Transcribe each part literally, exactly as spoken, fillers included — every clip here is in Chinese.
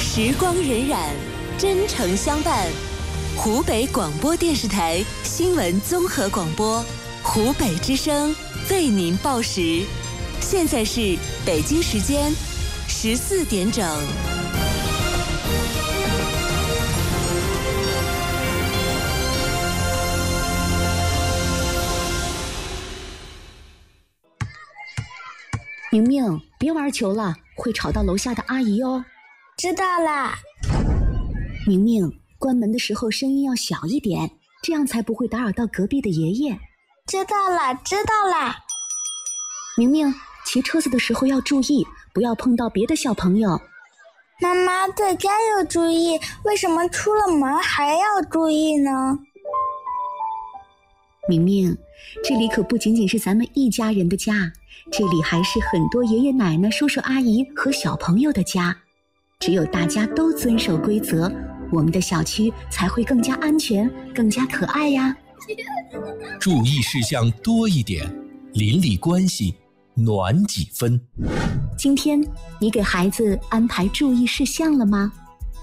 时光荏苒，真诚相伴。湖北广播电视台新闻综合广播，湖北之声为您报时。现在是北京时间十四点整。 明明，别玩球了，会吵到楼下的阿姨哦。 知道啦。 明明，关门的时候声音要小一点，这样才不会打扰到隔壁的爷爷。 知道啦，知道啦。 明明，骑车子的时候要注意，不要碰到别的小朋友。 妈妈，在家要注意，为什么出了门还要注意呢？ 明明，这里可不仅仅是咱们一家人的家，这里还是很多爷爷奶奶、叔叔阿姨和小朋友的家。只有大家都遵守规则，我们的小区才会更加安全，更加可爱呀。 注意事项多一点，邻里关系暖几分。 今天你给孩子安排注意事项了吗？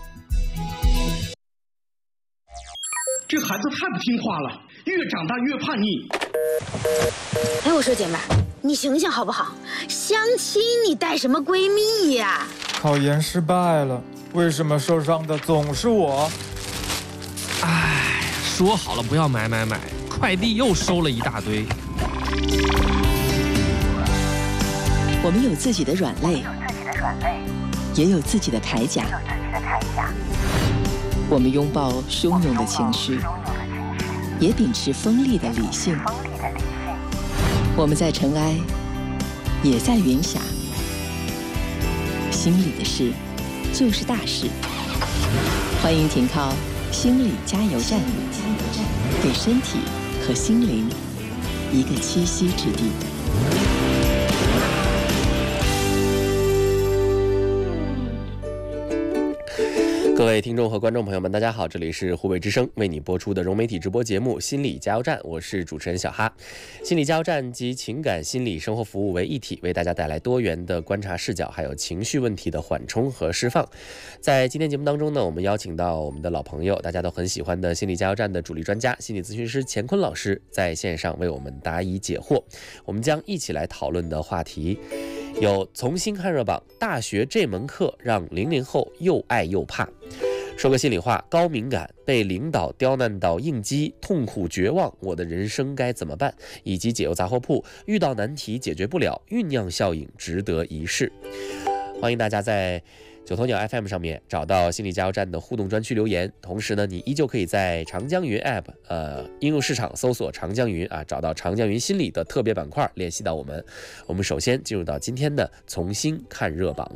这孩子太不听话了，越长大越叛逆。 哎，我说姐妹儿，你醒醒好不好？相亲你带什么闺蜜呀？ 考研失败了，为什么受伤的总是我？ 哎，说好了不要买买买，快递又收了一大堆。 我们有自己的软肋，也有自己的铠甲。我们拥抱汹涌的情绪，也秉持锋利的理性。我们在尘埃，也在云霞。心里的事，就是大事。欢迎停靠心理加油站，给身体和心灵一个栖息之地。 各位听众和观众朋友们，大家好，这里是湖北之声为你播出的融媒体直播节目《心理加油站》，我是主持人小哈。心理加油站集情感、心理、生活服务为一体，为大家带来多元的观察视角，还有情绪问题的缓冲和释放。在今天节目当中呢，我们邀请到我们的老朋友，大家都很喜欢的心理加油站的主力专家、心理咨询师乾坤老师在线上为我们答疑解惑。我们将一起来讨论的话题有：从新看热榜，大学这门课让零零后又爱又怕。说个心里话，高敏感，被领导刁难到应激，痛苦绝望，我的人生该怎么办？以及解忧杂货铺，遇到难题解决不了，酝酿效应值得一试。欢迎大家在九头鸟 F M 上面找到心理加油站的互动专区留言，同时呢，你依旧可以在长江云 App 呃应用市场搜索长江云啊，找到长江云心理的特别板块联系到我们。我们首先进入到今天的从新看热榜。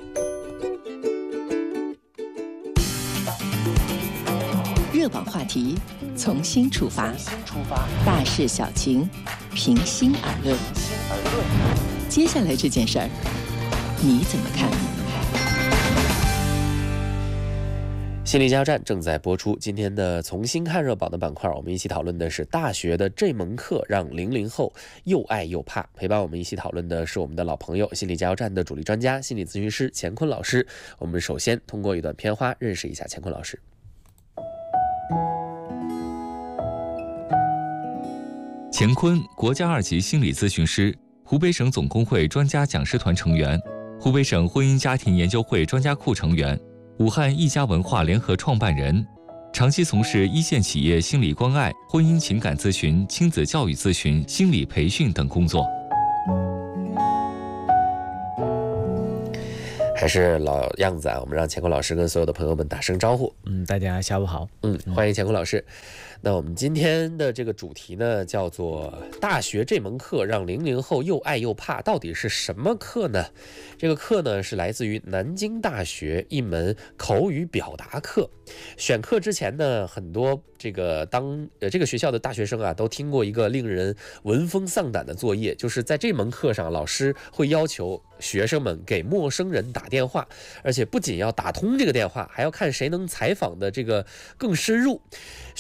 热榜话题从新出发，大事小情平心而论。接下来这件事儿，你怎么看？ 心理加油站正在播出，今天的从新看热榜的板块，我们一起讨论的是大学的这门课让零零后又爱又怕。陪伴我们一起讨论的是我们的老朋友，心理加油站的主力专家、心理咨询师乾坤老师。我们首先通过一段片花认识一下乾坤老师。 乾坤，国家二级心理咨询师，湖北省总工会专家讲师团成员，湖北省婚姻家庭研究会专家库成员，武汉一家文化联合创办人，长期从事一线企业心理关爱、婚姻情感咨询、亲子教育咨询、心理培训等工作。 还是老样子啊，我们让乾坤老师跟所有的朋友们打声招呼。 嗯，大家下午好。 嗯，欢迎乾坤老师。那我们今天的这个主题呢，叫做大学这门课让零零后又爱又怕，到底是什么课呢？这个课呢是来自于南京大学一门口语表达课。选课之前呢，很多这个当呃这个学校的大学生啊，都听过一个令人闻风丧胆的作业，就是在这门课上，老师会要求学生们给陌生人打电话，而且不仅要打通这个电话，还要看谁能采访的这个更深入。学生后来就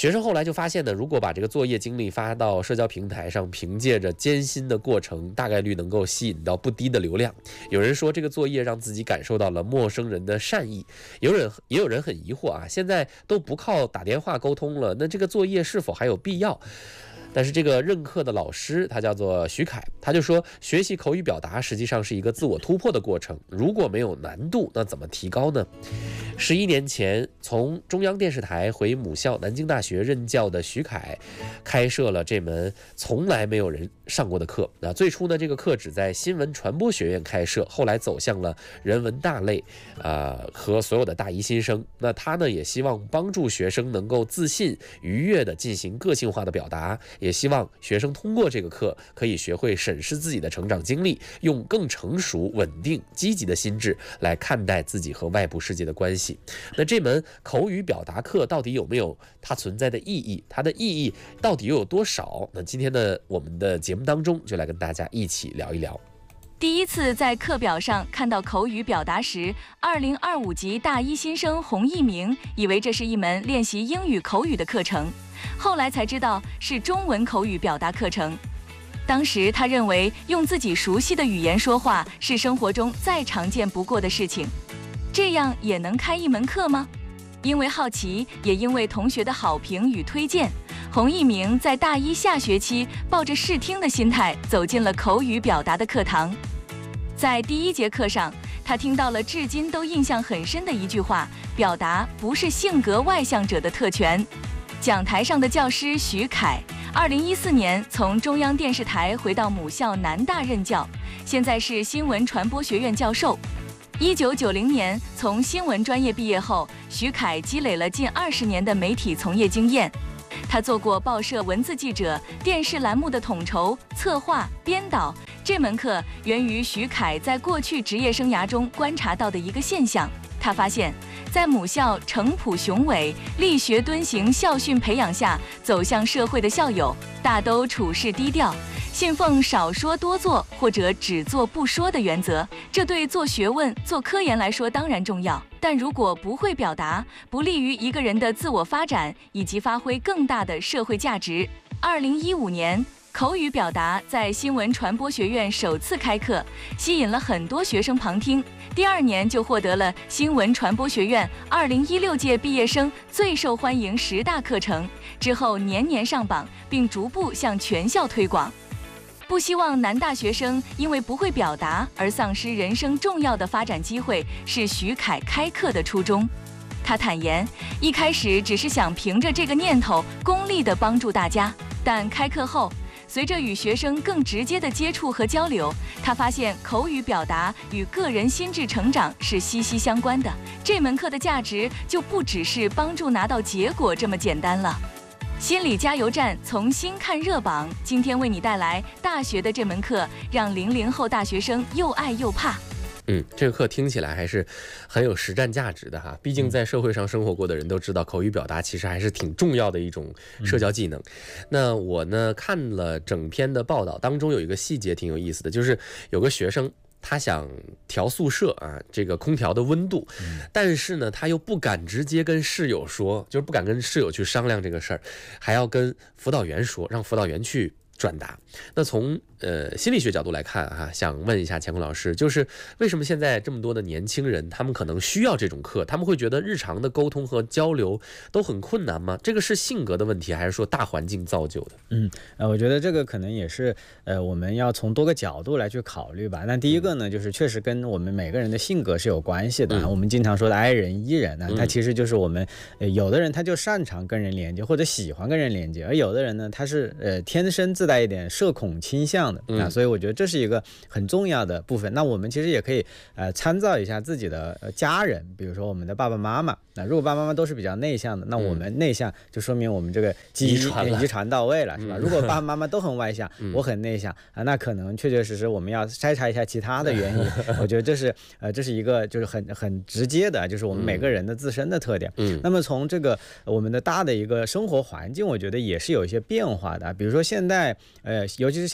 就发现呢，如果把这个作业经历发到社交平台上，凭借着艰辛的过程，大概率能够吸引到不低的流量。有人说这个作业让自己感受到了陌生人的善意，有人也有人很疑惑啊，现在都不靠打电话沟通了，那这个作业是否还有必要？但是这个任课的老师他叫做徐凯，他就说学习口语表达实际上是一个自我突破的过程，如果没有难度，那怎么提高呢？十一年前从中央电视台回母校南京大学任教的徐凯，开设了这门从来没有人上过的课。那最初呢，这个课只在新闻传播学院开设，后来走向了人文大类，呃和所有的大一新生。那他呢也希望帮助学生能够自信愉悦地进行个性化的表达，也希望学生通过这个课可以学会审视自己的成长经历，用更成熟、稳定、积极的心智来看待自己和外部世界的关系。那这门口语表达课到底有没有它存在的意义？它的意义到底又有多少？那今天的我们的节目当中，就来跟大家一起聊一聊。 第一次在课表上看到口语表达时，二零二五级大一新生洪一鸣以为这是一门练习英语口语的课程，后来才知道是中文口语表达课程。当时他认为用自己熟悉的语言说话是生活中再常见不过的事情，这样也能开一门课吗？因为好奇，也因为同学的好评与推荐，洪一鸣在大一下学期抱着试听的心态走进了口语表达的课堂。在第一节课上，他听到了至今都印象很深的一句话：表达不是性格外向者的特权。讲台上的教师徐凯，二零一四年从中央电视台回到母校南大任教，现在是新闻传播学院教授。一九九零年从新闻专业毕业后，徐凯积累了近二十年的媒体从业经验。他做过报社文字记者、电视栏目的统筹、策划、编导。这门课源于徐凯在过去职业生涯中观察到的一个现象。他发现，在母校城朴雄伟、力学敦行校训培养下走向社会的校友，大都处事低调，信奉少说多做或者只做不说的原则。这对做学问、做科研来说当然重要，但如果不会表达，不利于一个人的自我发展以及发挥更大的社会价值。二零一五年，口语表达在新闻传播学院首次开课，吸引了很多学生旁听。第二年就获得了新闻传播学院二零一六届毕业生最受欢迎十大课程，之后年年上榜，并逐步向全校推广。不希望男大学生因为不会表达而丧失人生重要的发展机会，是徐凯开课的初衷。他坦言，一开始只是想凭着这个念头功利地帮助大家，但开课后，随着与学生更直接的接触和交流，他发现口语表达与个人心智成长是息息相关的。这门课的价值就不只是帮助拿到结果这么简单了。心理加油站从新看热榜，今天为你带来大学的这门课，让零零后大学生又爱又怕。 嗯，这个课听起来还是很有实战价值的哈。毕竟在社会上生活过的人都知道，口语表达其实还是挺重要的一种社交技能。嗯、那我呢看了整篇的报道，当中有一个细节挺有意思的，就是有个学生他想调宿舍啊，这个空调的温度，嗯、但是呢他又不敢直接跟室友说，就是不敢跟室友去商量这个事儿，还要跟辅导员说，让辅导员去转达。那从呃心理学角度来看哈、啊，想问一下乾坤老师，就是为什么现在这么多的年轻人，他们可能需要这种课？他们会觉得日常的沟通和交流都很困难吗？这个是性格的问题，还是说大环境造就的？ 嗯，呃，我觉得这个可能也是呃我们要从多个角度来去考虑吧。那第一个呢，就是确实跟我们每个人的性格是有关系的。嗯、我们经常说的 I 人 E 人呢，它其实就是我们、呃、有的人他就擅长跟人连接，或者喜欢跟人连接，而有的人呢，他是呃天生自带一点社恐倾向的、嗯、啊，所以我觉得这是一个很重要的部分。那我们其实也可以呃参照一下自己的家人，比如说我们的爸爸妈妈。那如果爸爸妈妈都是比较内向的，那我们内向就说明我们这个基因遗传遗传到位了，是吧？如果爸爸妈妈都很外向，我很内向啊，那可能确确实实我们要筛查一下其他的原因。我觉得这是呃这是一个就是很很直接的，就是我们每个人的自身的特点。嗯，那么从这个我们的大的一个生活环境，我觉得也是有一些变化的。比如说现在呃，尤其是现在我们重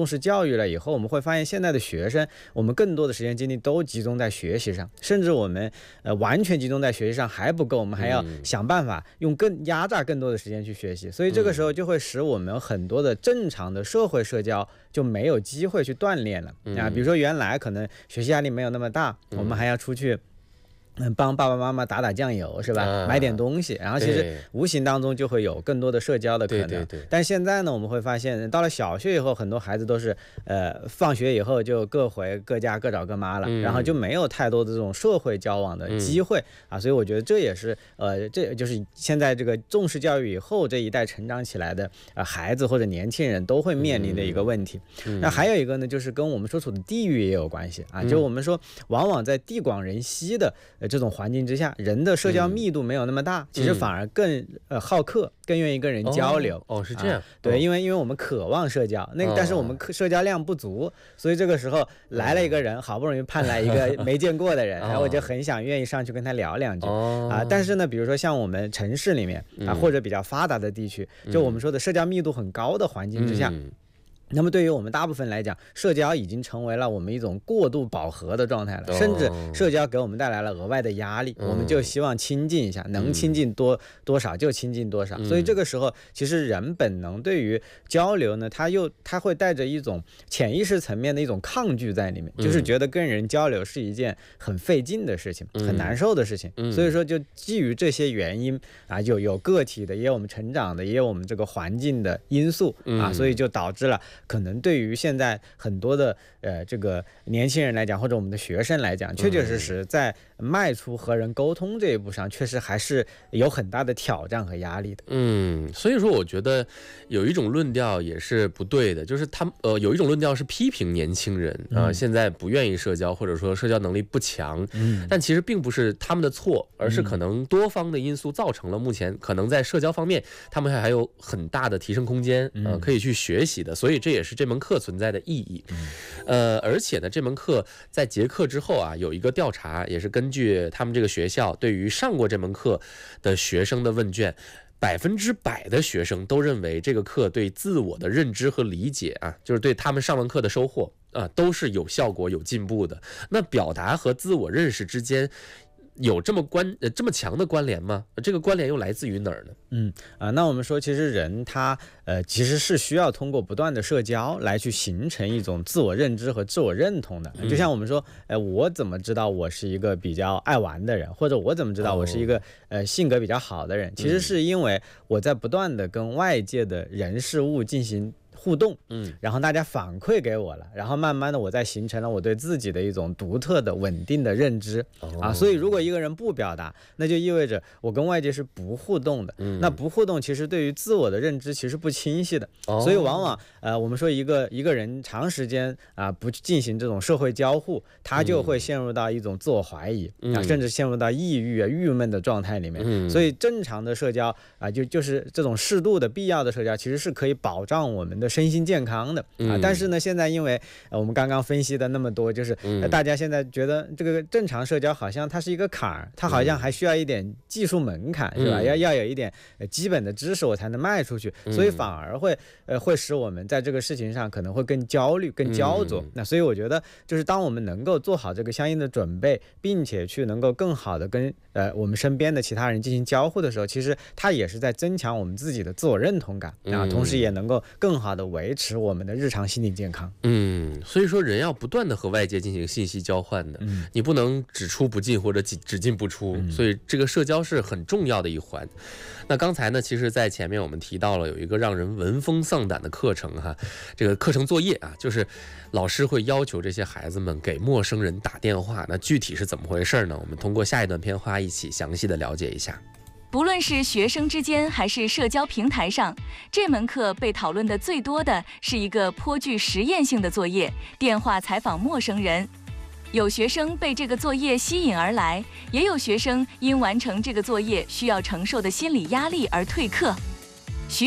重视教育了以后，我们会发现现在的学生，我们更多的时间精力都集中在学习上，甚至我们呃完全集中在学习上还不够，我们还要想办法用更压榨更多的时间去学习，所以这个时候就会使我们很多的正常的社会社交就没有机会去锻炼了啊。比如说原来可能学习压力没有那么大，我们还要出去嗯，帮爸爸妈妈打打酱油是吧、啊？买点东西，然后其实无形当中就会有更多的社交的可能。对对对。但现在呢，我们会发现，到了小学以后，很多孩子都是呃，放学以后就各回各家各找各妈了、嗯，然后就没有太多的这种社会交往的机会、嗯、啊。所以我觉得这也是呃，这就是现在这个重视教育以后这一代成长起来的呃孩子或者年轻人都会面临的一个问题。嗯、那还有一个呢，就是跟我们所处的地域也有关系啊。就我们说，往往在地广人稀的。这种环境之下，人的社交密度没有那么大，嗯、其实反而更呃好客，更愿意跟人交流。 哦，哦是这样。啊、 对，因为因为我们渴望社交，那个、哦、但是我们社交量不足，所以这个时候来了一个人，好不容易盼来一个没见过的人，然后、哦、我就很想愿意上去跟他聊两句、哦、啊。但是呢，比如说像我们城市里面啊，嗯、或者比较发达的地区，就我们说的社交密度很高的环境之下。嗯那么对于我们大部分来讲，社交已经成为了我们一种过度饱和的状态了，甚至社交给我们带来了额外的压力，我们就希望亲近一下，能亲近多多少就亲近多少。所以这个时候，其实人本能对于交流呢，他又他会带着一种潜意识层面的一种抗拒在里面，就是觉得跟人交流是一件很费劲的事情，很难受的事情。所以说，就基于这些原因啊，有有个体的，也有我们成长的，也有我们这个环境的因素啊，所以就导致了。可能对于现在很多的呃这个年轻人来讲，或者我们的学生来讲，确确实实在迈出和人沟通这一步上，确实还是有很大的挑战和压力的。 嗯，所以说我觉得有一种论调也是不对的，就是他呃有一种论调是批评年轻人啊、呃嗯，现在不愿意社交，或者说社交能力不强。嗯，但其实并不是他们的错，而是可能多方的因素造成了目前可能在社交方面他们还有很大的提升空间，呃，可以去学习的。所以这也是这门课存在的意义。呃，而且呢，这门课在结课之后啊，有一个调查，也是根据他们这个学校对于上过这门课的学生的问卷，百分之百的学生都认为这个课对自我的认知和理解啊，就是对他们上完课的收获啊，都是有效果、有进步的。那表达和自我认识之间有这么关呃这么强的关联吗？这个关联又来自于哪儿呢？ 嗯啊，那我们说，其实人他呃其实是需要通过不断的社交来去形成一种自我认知和自我认同的。嗯、就像我们说，呃，我怎么知道我是一个比较爱玩的人，或者我怎么知道我是一个、哦、呃性格比较好的人？其实是因为我在不断的跟外界的人事物进行互动，嗯，然后大家反馈给我了，然后慢慢的我再形成了我对自己的一种独特的稳定的认知、哦、啊，所以如果一个人不表达，那就意味着我跟外界是不互动的，嗯，那不互动其实对于自我的认知其实不清晰的，哦、所以往往呃我们说一个一个人长时间啊不进行这种社会交互，他就会陷入到一种自我怀疑、嗯、啊，甚至陷入到抑郁啊郁闷的状态里面，嗯，所以正常的社交啊就就是这种适度的必要的社交，其实是可以保障我们的身心健康的啊、嗯，但是呢，现在因为、呃、我们刚刚分析的那么多，就是、呃、大家现在觉得这个正常社交好像它是一个坎儿，它好像还需要一点技术门槛，嗯、是吧？要要有一点、呃、基本的知识我才能迈出去，所以反而会呃会使我们在这个事情上可能会更焦虑、更焦灼。嗯、那所以我觉得，就是当我们能够做好这个相应的准备，并且去能够更好的跟呃我们身边的其他人进行交互的时候，其实它也是在增强我们自己的自我认同感啊，同时也能够更好的维持我们的日常心理健康。 嗯，所以说人要不断的和外界进行信息交换的，嗯、你不能只出不进或者只进不出，嗯、所以这个社交是很重要的一环。那刚才呢，其实在前面我们提到了有一个让人闻风丧胆的课程哈，这个课程作业啊，就是老师会要求这些孩子们给陌生人打电话，那具体是怎么回事呢？我们通过下一段片花一起详细的了解一下。 不论是学生之间还是社交平台上，这门课被讨论的最多的是一个颇具实验性的作业——电话采访陌生人。有学生被这个作业吸引而来，也有学生因完成这个作业需要承受的心理压力而退课。